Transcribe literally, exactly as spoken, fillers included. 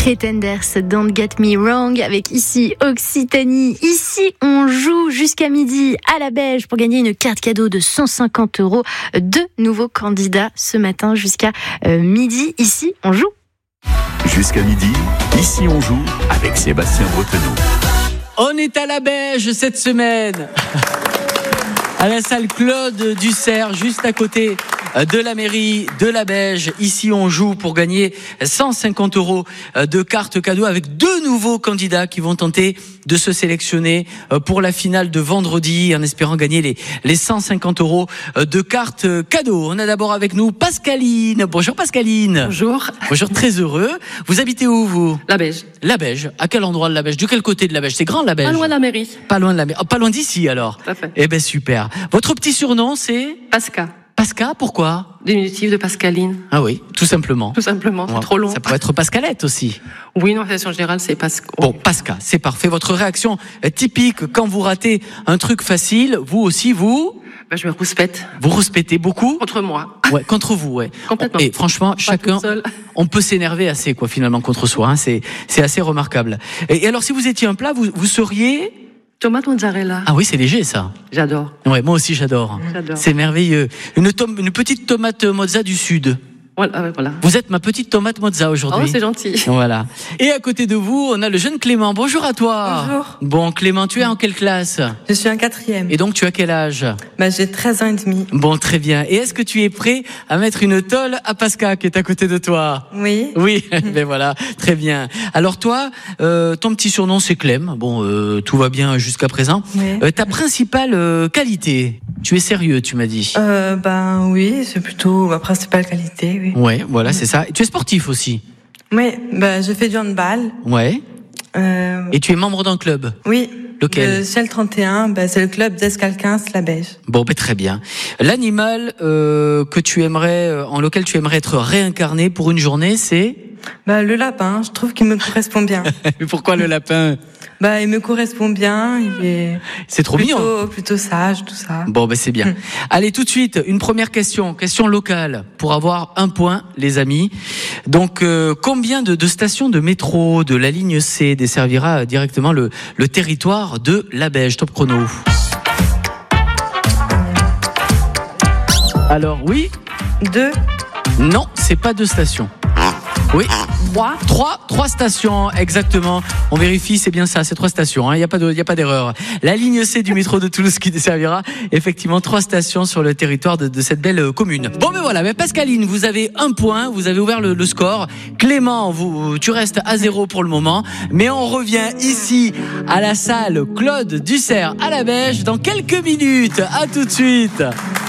Pretenders, Don't Get Me Wrong, avec ici Occitanie. Ici, on joue jusqu'à midi à la Beige pour gagner une carte cadeau de cent cinquante euros. Deux nouveaux candidats ce matin jusqu'à euh, midi. Ici, on joue. Jusqu'à midi, ici on joue avec Sébastien Bretonneau. On est à la Beige cette semaine, à la salle Claude Dussert, juste à côté de la mairie de la Beige. Ici, on joue pour gagner cent cinquante euros de cartes cadeaux avec deux nouveaux candidats qui vont tenter de se sélectionner pour la finale de vendredi en espérant gagner les, les cent cinquante euros de cartes cadeaux. On a d'abord avec nous Pascaline. Bonjour Pascaline. Bonjour. Bonjour, très heureux. Vous habitez où vous ? La Beige. La Beige. À quel endroit de la Beige ? De quel côté de la Beige ? C'est grand la Beige ? Pas loin de la mairie. Pas loin de la mairie. Oh, pas loin d'ici alors. Tout à fait. Eh ben super. Votre petit surnom c'est ? Pasca. Pasca, pourquoi ? Diminutif de Pascaline. Ah oui, tout simplement. Tout simplement, c'est Ouais, trop long. Ça pourrait être Pascalette aussi. Oui, non, la façon générale, c'est Pasca. Bon, Pasca, c'est parfait. Votre réaction est typique quand vous ratez un truc facile, vous aussi, vous Ben, je me rouspète. Vous respectez beaucoup ? Contre moi. Ouais, contre vous, ouais. Complètement. Et franchement, Pas chacun, toute seule. on peut s'énerver assez, quoi, finalement, contre soi. Hein. C'est, c'est assez remarquable. Et, et alors, si vous étiez un plat, vous, vous seriez... Tomate mozzarella. Ah oui, c'est léger, ça. J'adore. Ouais, moi aussi, j'adore. J'adore. C'est merveilleux. Une, tom- une petite tomate mozza du Sud. Voilà, voilà. Vous êtes ma petite tomate mozza aujourd'hui. Oh, c'est gentil. Voilà. Et à côté de vous, on a le jeune Clément. Bonjour à toi. Bonjour. Bon, Clément, tu es en quelle classe ? Je suis un quatrième. Et donc, tu as quel âge ? Bah, j'ai treize ans et demi. Bon, très bien. Et est-ce que tu es prêt à mettre une tôle à Pascal qui est à côté de toi ? Oui. Oui, ben voilà, très bien. Alors toi, euh, ton petit surnom c'est Clem. Bon, euh, tout va bien jusqu'à présent. Oui. Euh, ta principale euh, qualité ? Tu es sérieux, tu m'as dit. Euh, ben oui, c'est plutôt ma principale qualité, oui. Ouais, voilà, c'est ça. Et tu es sportif aussi ? Oui, ben je fais du handball. Ouais. Euh, Et tu es membre d'un club ? oui. Lequel ? Le Ciel trente et un, ben c'est le club d'Escalquins, la Beige. Bon, ben très bien. L'animal euh, que tu aimerais, euh, en lequel tu aimerais être réincarné pour une journée, c'est ? Ben le lapin, je trouve qu'il me correspond bien. Mais pourquoi le lapin ? Ben il me correspond bien, il est C'est trop mignon. plutôt, plutôt sage, tout ça. Bon, ben c'est bien. Allez, tout de suite, une première question, question locale, pour avoir un point, les amis. Donc, euh, combien de, de stations de métro de la ligne C desservira directement le, le territoire de la Beige ? Top chrono. Alors, oui ? Deux. Non, c'est pas deux stations. Oui, trois, trois, trois stations, exactement. On vérifie, c'est bien ça, c'est trois stations. Il hein, n'y a pas de, y a pas d'erreur. La ligne C du métro de Toulouse qui desservira effectivement trois stations sur le territoire de, de cette belle commune. Bon, ben voilà, ben Pascaline, vous avez un point, vous avez ouvert le, le score. Clément, vous, tu restes à zéro pour le moment, mais on revient ici à la salle Claude Dussert à la Beige dans quelques minutes. À tout de suite.